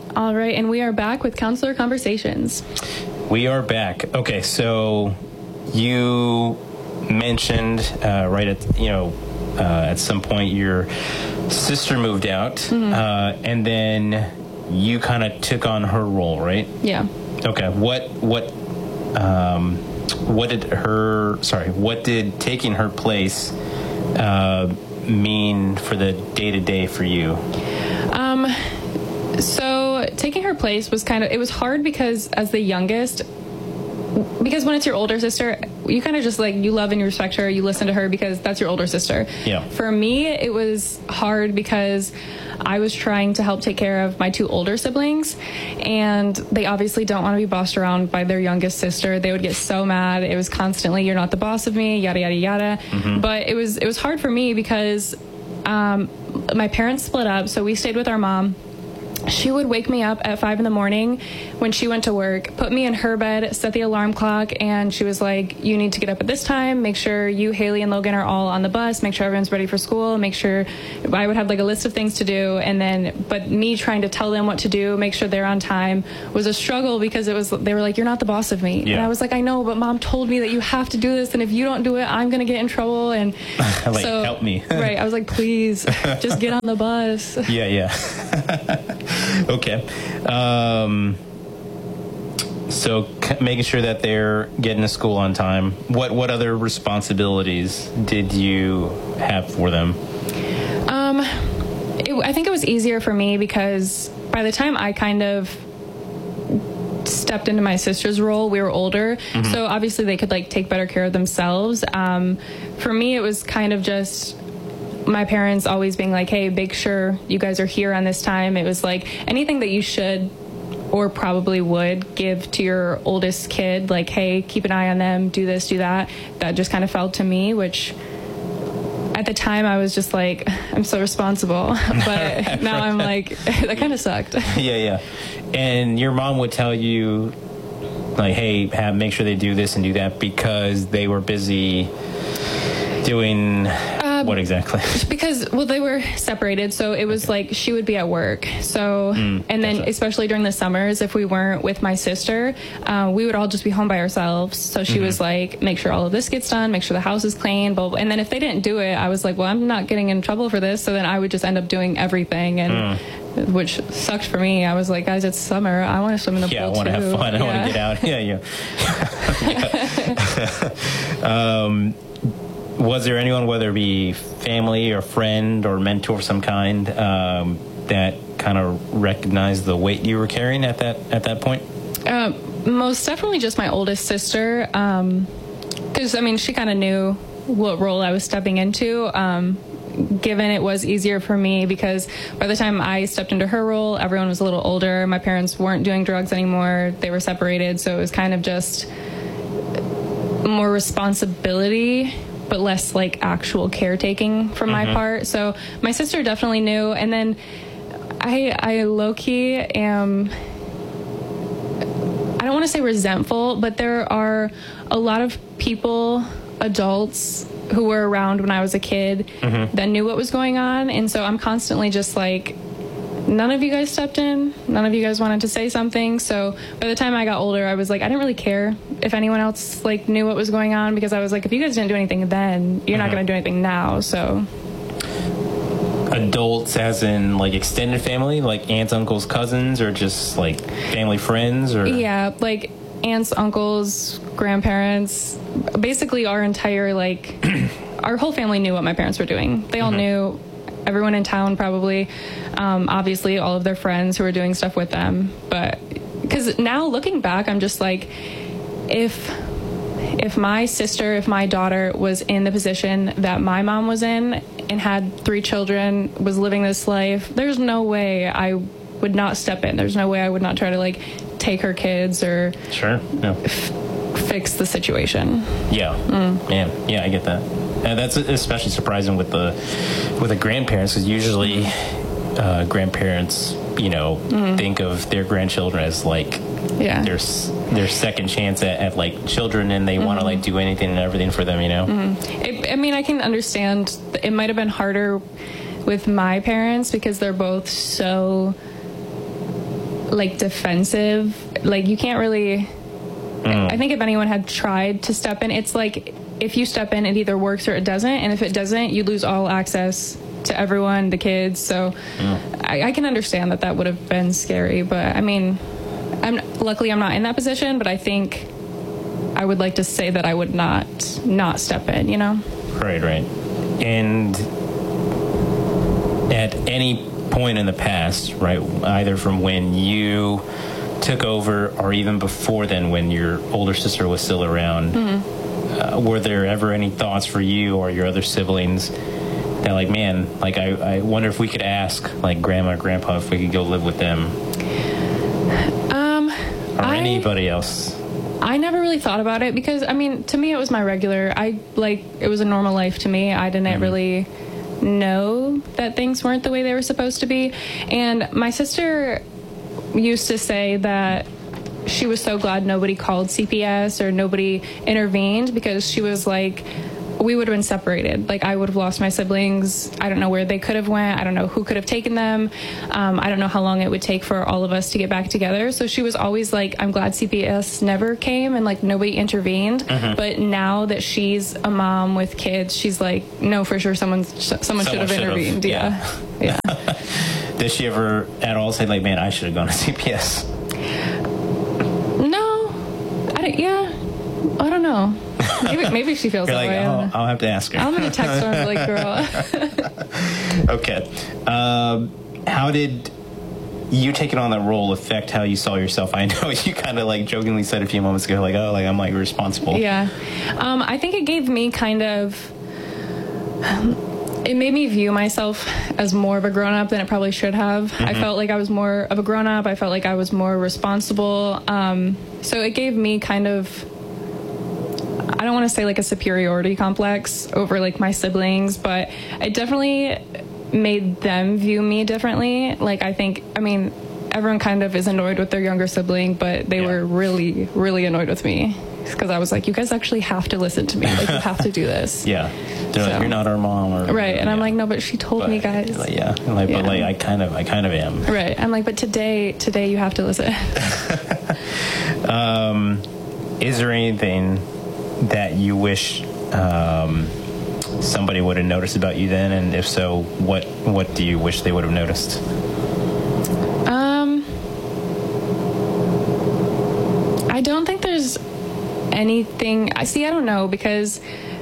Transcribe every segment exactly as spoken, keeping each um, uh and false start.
All right, and we are back with Counselor Conversations. We are back. Okay, so you mentioned uh, right at, you know, uh, at some point your sister moved out, mm-hmm. uh, and then you kind of took on her role, right? Yeah. Okay. What what um, what did her sorry what did taking her place uh, mean for the day to day for you? Um. So taking her place was kind of, it was hard because as the youngest, because when it's your older sister, you kind of just like, you love and you respect her, you listen to her because that's your older sister. Yeah. For me, it was hard because I was trying to help take care of my two older siblings, and they obviously don't want to be bossed around by their youngest sister. They would get so mad. It was constantly, you're not the boss of me, yada, yada, yada. Mm-hmm. But it was, it was hard for me because um, my parents split up, so we stayed with our mom. She would wake me up at five in the morning when she went to work, put me in her bed, set the alarm clock, and she was like, you need to get up at this time, make sure you, Haley, and Logan are all on the bus, make sure everyone's ready for school, make sure I would have like a list of things to do, and then, but me trying to tell them what to do, make sure they're on time, was a struggle because it was, they were like, you're not the boss of me. Yeah. And I was like, I know, but mom told me that you have to do this, and if you don't do it, I'm going to get in trouble, and like, so, help me. Right, I was like, please, just get on the bus. Yeah, yeah. Okay. Um, so c- making sure that they're getting to school on time. What what other responsibilities did you have for them? Um, it, I think it was easier for me because by the time I kind of stepped into my sister's role, we were older. Mm-hmm. So obviously they could like take better care of themselves. Um, for me, it was kind of just my parents always being like, hey, make sure you guys are here on this time. It was like anything that you should or probably would give to your oldest kid, like, hey, keep an eye on them, do this, do that. That just kind of fell to me, which at the time I was just like, I'm so responsible. But now I'm like, that kind of sucked. Yeah, yeah. And your mom would tell you, like, hey, have, make sure they do this and do that because they were busy doing... What exactly? Because, well, they were separated, so it was okay. Like she would be at work. So, mm, and then gotcha. Especially during the summers, if we weren't with my sister, uh, we would all just be home by ourselves. So she mm-hmm. was like, make sure all of this gets done, make sure the house is clean, blah, blah. And then if they didn't do it, I was like, well, I'm not getting in trouble for this. So then I would just end up doing everying, and mm. which sucked for me. I was like, guys, it's summer. I want to swim in the yeah, pool I want to have fun. Yeah. I want to get out. Yeah, yeah. yeah. um, Was there anyone, whether it be family or friend or mentor of some kind, um, that kind of recognized the weight you were carrying at that at that point? Uh, most definitely just my oldest sister, because, um, I mean, she kind of knew what role I was stepping into, um, given it was easier for me because by the time I stepped into her role, everyone was a little older. My parents weren't doing drugs anymore. They were separated, so it was kind of just more responsibility, but less like actual caretaking from mm-hmm. my part. So my sister definitely knew. And then I, I low-key am, I don't want to say resentful, but there are a lot of people, adults who were around when I was a kid mm-hmm. that knew what was going on. And so I'm constantly just like, none of you guys stepped in. None of you guys wanted to say something. So by the time I got older, I was like, I didn't really care if anyone else like knew what was going on because I was like, if you guys didn't do anything then, you're mm-hmm. not going to do anything now. So adults as in like extended family, like aunts, uncles, cousins, or just like family friends? Or yeah, like aunts, uncles, grandparents, basically our entire like our whole family knew what my parents were doing. They all mm-hmm. knew. Everyone in town probably, um, obviously all of their friends who were doing stuff with them. But because now looking back, I'm just like, if if my sister, if my daughter was in the position that my mom was in and had three children, was living this life, there's no way I would not step in. There's no way I would not try to like take her kids or sure yeah. f- fix the situation. Yeah, mm. man, yeah, I get that. And that's especially surprising with the with the grandparents, because usually uh, grandparents, you know, mm. think of their grandchildren as like yeah. their their second chance at, at like children, and they mm-hmm. want to like do anything and everything for them, you know. Mm-hmm. It, I mean, I can understand. It might have been harder with my parents because they're both so like defensive. Like you can't really. Mm. I think if anyone had tried to step in, it's like if you step in, it either works or it doesn't, and if it doesn't, you lose all access to everyone, the kids. So mm. I, I can understand that that would have been scary, but I mean, I'm luckily I'm not in that position, but I think I would like to say that I would not not step in, you know? Right, right. And at any point in the past, right, either from when you took over or even before then when your older sister was still around, mm-hmm. uh, were there ever any thoughts for you or your other siblings that like, man, like I, I wonder if we could ask like grandma or grandpa if we could go live with them? Um, or I, anybody else? I never really thought about it because, I mean, to me it was my regular, I like, it was a normal life to me. I didn't mm-hmm. really know that things weren't the way they were supposed to be. And my sister used to say that she was so glad nobody called C P S or nobody intervened because she was like, we would have been separated. Like I would have lost my siblings. I don't know where they could have went. I don't know who could have taken them. Um, I don't know how long it would take for all of us to get back together. So she was always like, I'm glad C P S never came and like nobody intervened. Mm-hmm. But now that she's a mom with kids, she's like, no, for sure someone someone, someone should have intervened. Yeah. Yeah. yeah. Did she ever at all say like, man, I should have gone to C P S? No. I don't, yeah. I don't know. Maybe, maybe she feels You're that like, way. oh, I'll have to ask her. I'm going to text her and be like, girl. Okay. Um, how did you taking on that role affect how you saw yourself? I know you kind of like jokingly said a few moments ago, like, oh, like I'm like responsible. Yeah. Um, I think it gave me kind of, um, it made me view myself as more of a grown-up than it probably should have. Mm-hmm. I felt like I was more of a grown-up. I felt like I was more responsible. Um, so it gave me kind of, I don't want to say like a superiority complex over like my siblings, but it definitely made them view me differently. Like I think, I mean, everyone kind of is annoyed with their younger sibling, but they yeah. were really, really annoyed with me because I was like, you guys actually have to listen to me. Like you have to do this. Yeah. They're so, like, you're not our mom. Or, right. And yeah. I'm like, no, but she told but, me, guys. Like, yeah. Like, yeah. But like, I kind of, I kind of am. Right. I'm like, but today, today you have to listen. um, is there anything that you wish um, somebody would have noticed about you then, and if so, what what do you wish they would have noticed? Um, I don't think there's anything. I see. I don't know, because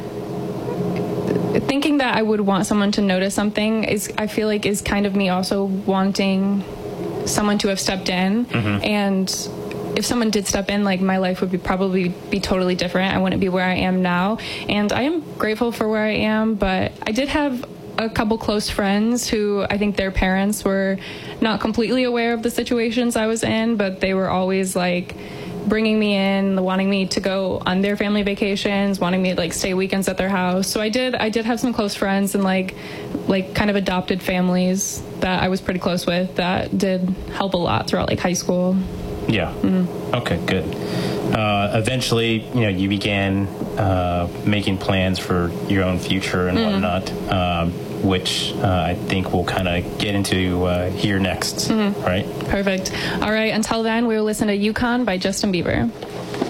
thinking that I would want someone to notice something is, I feel like, is kind of me also wanting someone to have stepped in, mm-hmm. and if someone did step in, like my life would be probably be totally different. I wouldn't be where I am now. And I am grateful for where I am, but I did have a couple close friends who I think their parents were not completely aware of the situations I was in, but they were always like bringing me in, wanting me to go on their family vacations, wanting me to like stay weekends at their house. So I did, I did have some close friends and like, like kind of adopted families that I was pretty close with that did help a lot throughout like high school. Yeah. Mm-hmm. Okay, good. Uh, eventually, you know, you began uh, making plans for your own future and mm-hmm. whatnot, um, which uh, I think we'll kind of get into uh, here next, mm-hmm. right? Perfect. All right, until then, we will listen to Yukon by Justin Bieber.